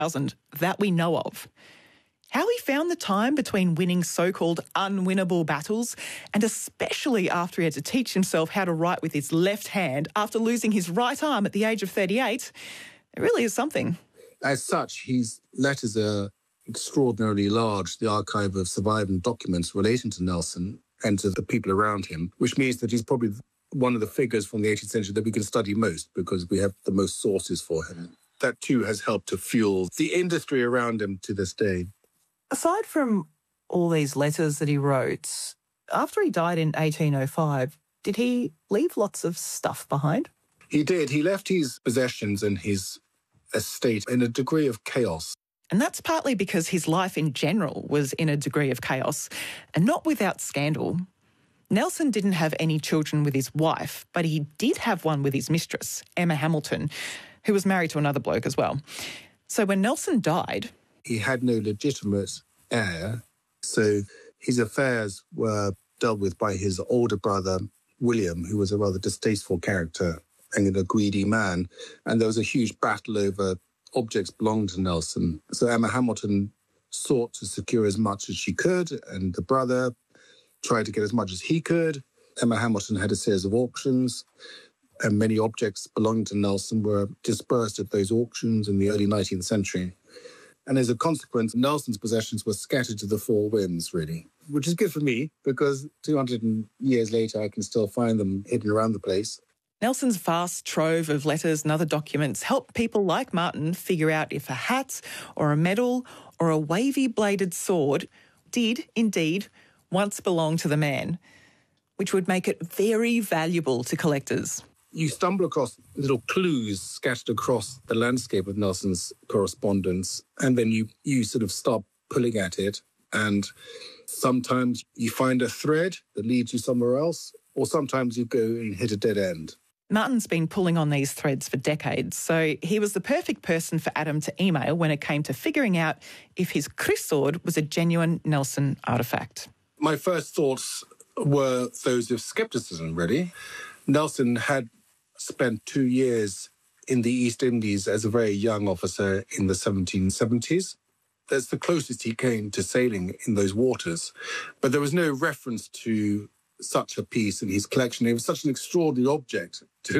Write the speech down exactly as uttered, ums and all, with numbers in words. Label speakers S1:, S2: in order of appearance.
S1: thousand that we know of. How he found the time between winning so-called unwinnable battles, and especially after he had to teach himself how to write with his left hand after losing his right arm at the age of thirty-eight, it really is something.
S2: As such, his letters are extraordinarily large, the archive of surviving documents relating to Nelson and to the people around him, which means that he's probably one of the figures from the eighteenth century that we can study most because we have the most sources for him. That too has helped to fuel the industry around him to this day.
S1: Aside from all these letters that he wrote, after he died in eighteen oh five, did he leave lots of stuff behind?
S2: He did. He left his possessions and his estate in a degree of chaos.
S1: And that's partly because his life in general was in a degree of chaos, and not without scandal. Nelson didn't have any children with his wife, but he did have one with his mistress, Emma Hamilton, who was married to another bloke as well. So when Nelson died...
S2: He had no legitimate heir, so his affairs were dealt with by his older brother, William, who was a rather distasteful character and a greedy man. And there was a huge battle over objects belonging to Nelson. So Emma Hamilton sought to secure as much as she could, and the brother tried to get as much as he could. Emma Hamilton had a series of auctions, and many objects belonging to Nelson were dispersed at those auctions in the early nineteenth century. And as a consequence, Nelson's possessions were scattered to the four winds, really, which is good for me because two hundred years later, I can still find them hidden around the place.
S1: Nelson's vast trove of letters and other documents helped people like Martin figure out if a hat or a medal or a wavy-bladed sword did indeed once belong to the man, which would make it very valuable to collectors.
S2: You stumble across little clues scattered across the landscape of Nelson's correspondence, and then you, you sort of start pulling at it, and sometimes you find a thread that leads you somewhere else, or sometimes you go and hit a dead end.
S1: Martin's been pulling on these threads for decades, so he was the perfect person for Adam to email when it came to figuring out if his Chris sword was a genuine Nelson artefact.
S2: My first thoughts were those of scepticism, really. Nelson had spent two years in the East Indies as a very young officer in the seventeen seventies. That's the closest he came to sailing in those waters. But there was no reference to such a piece in his collection. It was such an extraordinary object to